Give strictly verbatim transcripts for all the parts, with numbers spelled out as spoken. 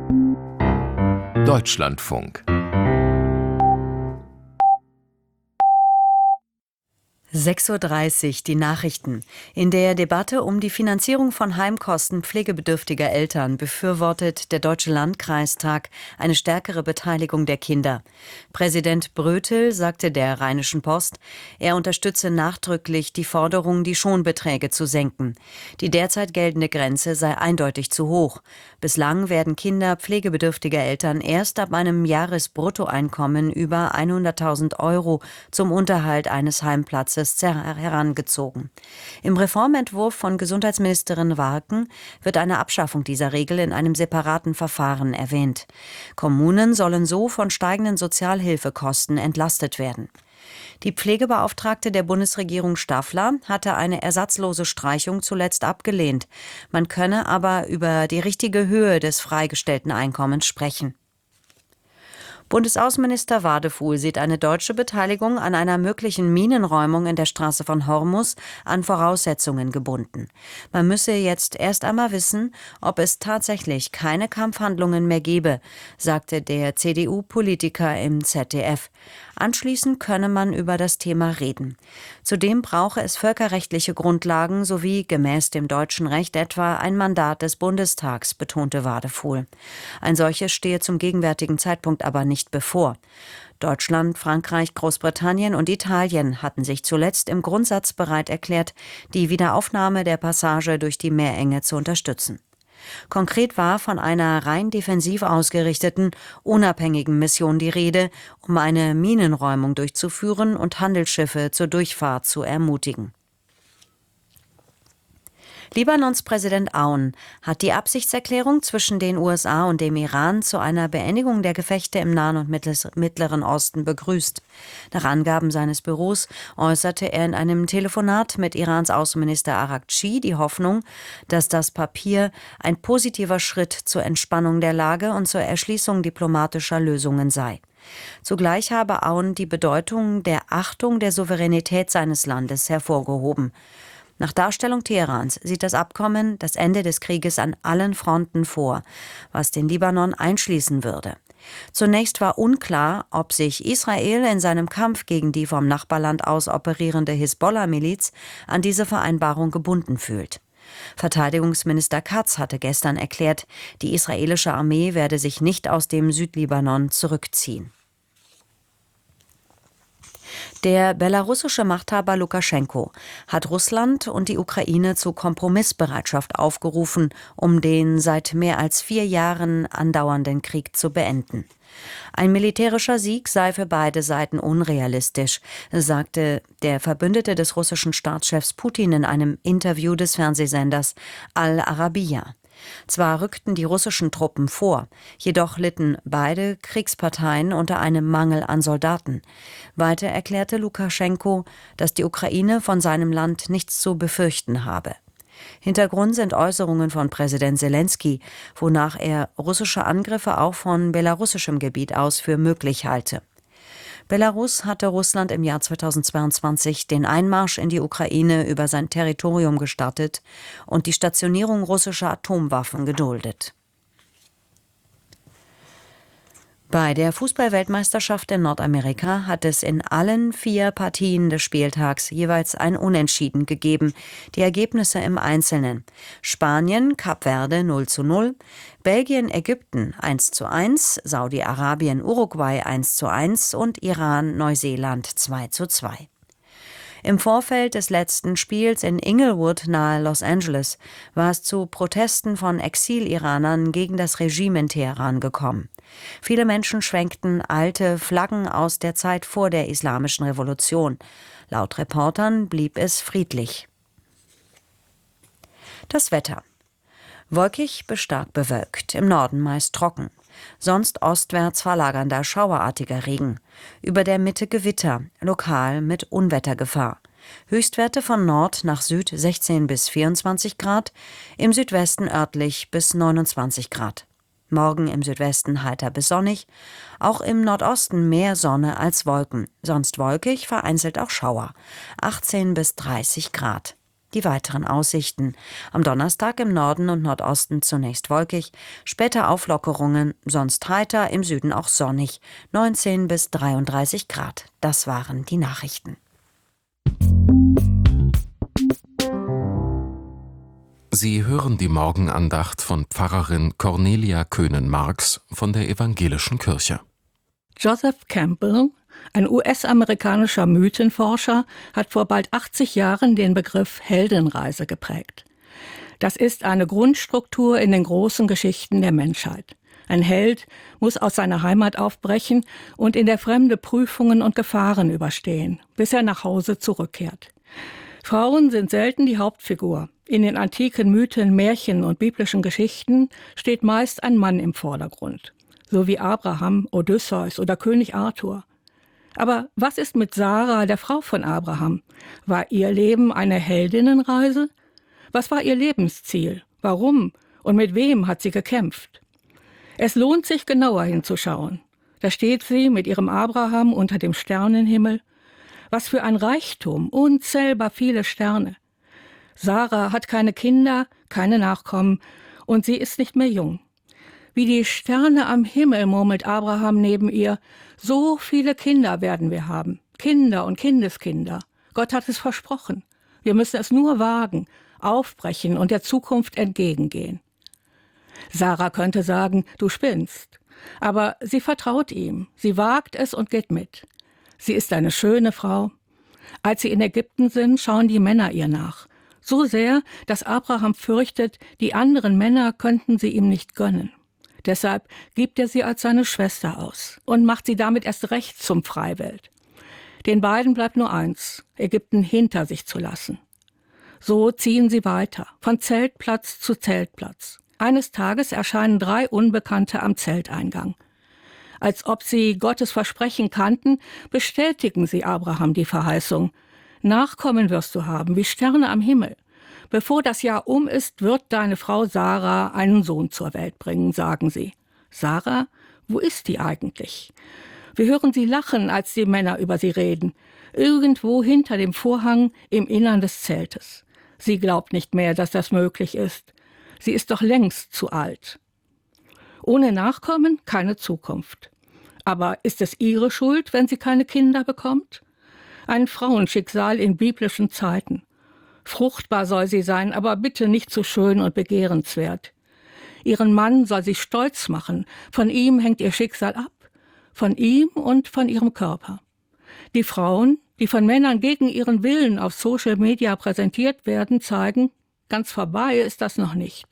Deutschlandfunk. sechs Uhr dreißig, die Nachrichten. In der Debatte um die Finanzierung von Heimkosten pflegebedürftiger Eltern befürwortet der Deutsche Landkreistag eine stärkere Beteiligung der Kinder. Präsident Brötel sagte der Rheinischen Post, er unterstütze nachdrücklich die Forderung, die Schonbeträge zu senken. Die derzeit geltende Grenze sei eindeutig zu hoch. Bislang werden Kinder pflegebedürftiger Eltern erst ab einem Jahresbruttoeinkommen über hunderttausend Euro zum Unterhalt eines Heimplatzes herangezogen. Im Reformentwurf von Gesundheitsministerin Warken wird eine Abschaffung dieser Regel in einem separaten Verfahren erwähnt. Kommunen sollen so von steigenden Sozialhilfekosten entlastet werden. Die Pflegebeauftragte der Bundesregierung Staffler hatte eine ersatzlose Streichung zuletzt abgelehnt. Man könne aber über die richtige Höhe des freigestellten Einkommens sprechen. Bundesaußenminister Wadefuhl sieht eine deutsche Beteiligung an einer möglichen Minenräumung in der Straße von Hormuz an Voraussetzungen gebunden. Man müsse jetzt erst einmal wissen, ob es tatsächlich keine Kampfhandlungen mehr gebe, sagte der C D U-Politiker im Z D F. Anschließend könne man über das Thema reden. Zudem brauche es völkerrechtliche Grundlagen sowie gemäß dem deutschen Recht etwa ein Mandat des Bundestags, betonte Wadefuhl. Ein solches stehe zum gegenwärtigen Zeitpunkt aber nicht bevor. Deutschland, Frankreich, Großbritannien und Italien hatten sich zuletzt im Grundsatz bereit erklärt, die Wiederaufnahme der Passage durch die Meerenge zu unterstützen. Konkret war von einer rein defensiv ausgerichteten, unabhängigen Mission die Rede, um eine Minenräumung durchzuführen und Handelsschiffe zur Durchfahrt zu ermutigen. Libanons Präsident Aoun hat die Absichtserklärung zwischen den U S A und dem Iran zu einer Beendigung der Gefechte im Nahen und Mittleren Osten begrüßt. Nach Angaben seines Büros äußerte er in einem Telefonat mit Irans Außenminister Araghchi die Hoffnung, dass das Papier ein positiver Schritt zur Entspannung der Lage und zur Erschließung diplomatischer Lösungen sei. Zugleich habe Aoun die Bedeutung der Achtung der Souveränität seines Landes hervorgehoben. Nach Darstellung Teherans sieht das Abkommen das Ende des Krieges an allen Fronten vor, was den Libanon einschließen würde. Zunächst war unklar, ob sich Israel in seinem Kampf gegen die vom Nachbarland aus operierende Hisbollah-Miliz an diese Vereinbarung gebunden fühlt. Verteidigungsminister Katz hatte gestern erklärt, die israelische Armee werde sich nicht aus dem Südlibanon zurückziehen. Der belarussische Machthaber Lukaschenko hat Russland und die Ukraine zu Kompromissbereitschaft aufgerufen, um den seit mehr als vier Jahren andauernden Krieg zu beenden. Ein militärischer Sieg sei für beide Seiten unrealistisch, sagte der Verbündete des russischen Staatschefs Putin in einem Interview des Fernsehsenders Al Arabiya. Zwar rückten die russischen Truppen vor, jedoch litten beide Kriegsparteien unter einem Mangel an Soldaten. Weiter erklärte Lukaschenko, dass die Ukraine von seinem Land nichts zu befürchten habe. Hintergrund sind Äußerungen von Präsident Selenskyj, wonach er russische Angriffe auch von belarussischem Gebiet aus für möglich halte. Belarus hatte Russland im Jahr zweitausendzweiundzwanzig den Einmarsch in die Ukraine über sein Territorium gestartet und die Stationierung russischer Atomwaffen geduldet. Bei der Fußball-Weltmeisterschaft in Nordamerika hat es in allen vier Partien des Spieltags jeweils ein Unentschieden gegeben. Die Ergebnisse im Einzelnen: Spanien, Kap Verde null zu null, Belgien, Ägypten eins zu eins, Saudi-Arabien, Uruguay eins zu eins und Iran, Neuseeland zwei zu zwei. Im Vorfeld des letzten Spiels in Inglewood nahe Los Angeles war es zu Protesten von Exil-Iranern gegen das Regime in Teheran gekommen. Viele Menschen schwenkten alte Flaggen aus der Zeit vor der Islamischen Revolution. Laut Reportern blieb es friedlich. Das Wetter: Wolkig bis stark bewölkt, im Norden meist trocken. Sonst ostwärts verlagernder schauerartiger Regen. Über der Mitte Gewitter, lokal mit Unwettergefahr. Höchstwerte von Nord nach Süd sechzehn bis vierundzwanzig Grad, im Südwesten örtlich bis neunundzwanzig Grad. Morgen im Südwesten heiter bis sonnig, auch im Nordosten mehr Sonne als Wolken, sonst wolkig, vereinzelt auch Schauer, achtzehn bis dreißig Grad. Die weiteren Aussichten. Am Donnerstag im Norden und Nordosten zunächst wolkig, später Auflockerungen, sonst heiter, im Süden auch sonnig, neunzehn bis dreiunddreißig Grad. Das waren die Nachrichten. Sie hören die Morgenandacht von Pfarrerin Cornelia Köhnen-Marx von der Evangelischen Kirche. Joseph Campbell, ein U S-amerikanischer Mythenforscher, hat vor bald achtzig Jahren den Begriff Heldenreise geprägt. Das ist eine Grundstruktur in den großen Geschichten der Menschheit. Ein Held muss aus seiner Heimat aufbrechen und in der Fremde Prüfungen und Gefahren überstehen, bis er nach Hause zurückkehrt. Frauen sind selten die Hauptfigur. In den antiken Mythen, Märchen und biblischen Geschichten steht meist ein Mann im Vordergrund, so wie Abraham, Odysseus oder König Arthur. Aber was ist mit Sarah, der Frau von Abraham? War ihr Leben eine Heldinnenreise? Was war ihr Lebensziel? Warum und mit wem hat sie gekämpft? Es lohnt sich, genauer hinzuschauen. Da steht sie mit ihrem Abraham unter dem Sternenhimmel. Was für ein Reichtum, unzählbar viele Sterne. Sarah hat keine Kinder, keine Nachkommen und sie ist nicht mehr jung. Wie die Sterne am Himmel, murmelt Abraham neben ihr, so viele Kinder werden wir haben. Kinder und Kindeskinder. Gott hat es versprochen. Wir müssen es nur wagen, aufbrechen und der Zukunft entgegengehen. Sarah könnte sagen, du spinnst. Aber sie vertraut ihm. Sie wagt es und geht mit. Sie ist eine schöne Frau. Als sie in Ägypten sind, schauen die Männer ihr nach. So sehr, dass Abraham fürchtet, die anderen Männer könnten sie ihm nicht gönnen. Deshalb gibt er sie als seine Schwester aus und macht sie damit erst recht zum Freiwild. Den beiden bleibt nur eins, Ägypten hinter sich zu lassen. So ziehen sie weiter, von Zeltplatz zu Zeltplatz. Eines Tages erscheinen drei Unbekannte am Zelteingang. Als ob sie Gottes Versprechen kannten, bestätigen sie Abraham die Verheißung. Nachkommen wirst du haben, wie Sterne am Himmel. Bevor das Jahr um ist, wird deine Frau Sarah einen Sohn zur Welt bringen, sagen sie. Sarah, wo ist die eigentlich? Wir hören sie lachen, als die Männer über sie reden. Irgendwo hinter dem Vorhang im Innern des Zeltes. Sie glaubt nicht mehr, dass das möglich ist. Sie ist doch längst zu alt. Ohne Nachkommen keine Zukunft. Aber ist es ihre Schuld, wenn sie keine Kinder bekommt? Ein Frauenschicksal in biblischen Zeiten. Fruchtbar soll sie sein, aber bitte nicht zu schön und begehrenswert. Ihren Mann soll sie stolz machen. Von ihm hängt ihr Schicksal ab. Von ihm und von ihrem Körper. Die Frauen, die von Männern gegen ihren Willen auf Social Media präsentiert werden, zeigen, ganz vorbei ist das noch nicht.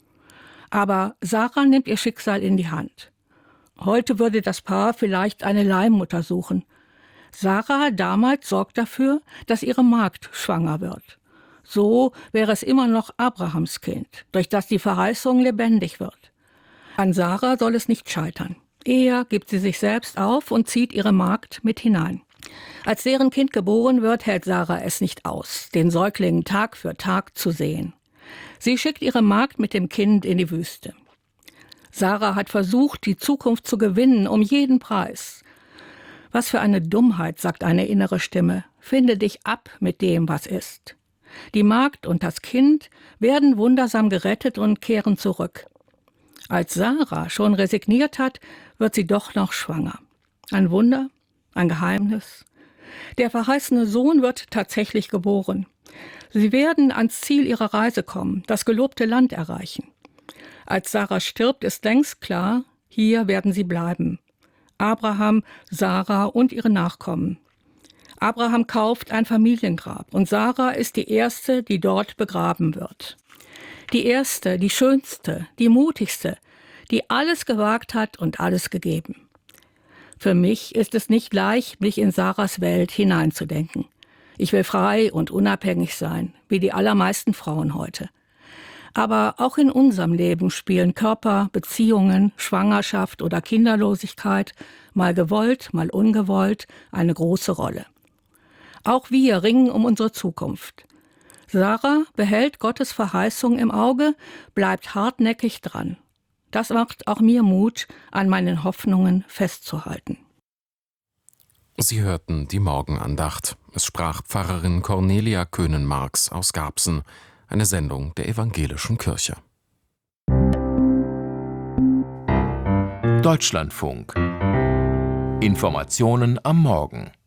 Aber Sarah nimmt ihr Schicksal in die Hand. Heute würde das Paar vielleicht eine Leihmutter suchen. Sarah damals sorgt dafür, dass ihre Magd schwanger wird. So wäre es immer noch Abrahams Kind, durch das die Verheißung lebendig wird. An Sarah soll es nicht scheitern. Eher gibt sie sich selbst auf und zieht ihre Magd mit hinein. Als deren Kind geboren wird, hält Sarah es nicht aus, den Säugling Tag für Tag zu sehen. Sie schickt ihre Magd mit dem Kind in die Wüste. Sarah hat versucht, die Zukunft zu gewinnen, um jeden Preis. Was für eine Dummheit, sagt eine innere Stimme. Finde dich ab mit dem, was ist. Die Magd und das Kind werden wundersam gerettet und kehren zurück. Als Sarah schon resigniert hat, wird sie doch noch schwanger. Ein Wunder, ein Geheimnis. Der verheißene Sohn wird tatsächlich geboren. Sie werden ans Ziel ihrer Reise kommen, das gelobte Land erreichen. Als Sarah stirbt, ist längst klar, hier werden sie bleiben. Abraham, Sarah und ihre Nachkommen. Abraham kauft ein Familiengrab und Sarah ist die erste, die dort begraben wird. Die erste, die schönste, die mutigste, die alles gewagt hat und alles gegeben. Für mich ist es nicht leicht, mich in Sarahs Welt hineinzudenken. Ich will frei und unabhängig sein, wie die allermeisten Frauen heute. Aber auch in unserem Leben spielen Körper, Beziehungen, Schwangerschaft oder Kinderlosigkeit, mal gewollt, mal ungewollt, eine große Rolle. Auch wir ringen um unsere Zukunft. Sarah behält Gottes Verheißung im Auge, bleibt hartnäckig dran. Das macht auch mir Mut, an meinen Hoffnungen festzuhalten. Sie hörten die Morgenandacht. Es sprach Pfarrerin Cornelia Köhnen-Marx aus Garbsen, eine Sendung der Evangelischen Kirche. Deutschlandfunk. Informationen am Morgen.